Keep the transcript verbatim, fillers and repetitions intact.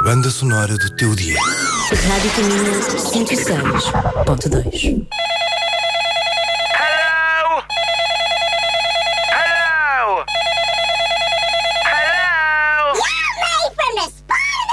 banda sonora do teu dia. Rádio Caminho cento e seis ponto dois.